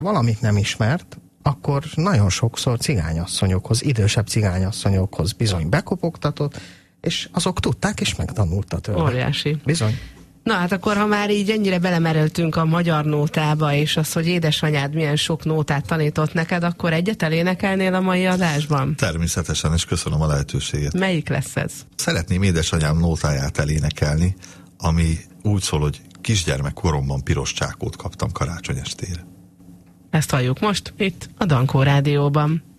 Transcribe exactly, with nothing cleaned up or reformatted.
valamit nem ismert, akkor nagyon sokszor cigányasszonyokhoz, idősebb cigányasszonyokhoz bizony bekopogtatott, és azok tudták, és megtanulta tőle. Óriási. Bizony. Na hát akkor, ha már így ennyire belemerültünk a magyar nótába, és az, hogy édesanyád milyen sok nótát tanított neked, akkor egyet elénekelnél a mai adásban? Természetesen, és köszönöm a lehetőséget. Melyik lesz ez? Szeretném édesanyám nótáját elénekelni, ami úgy szól, hogy kisgyermek koromban piros csákót kaptam karácsony estére. Ezt halljuk most itt a Dankó Rádióban.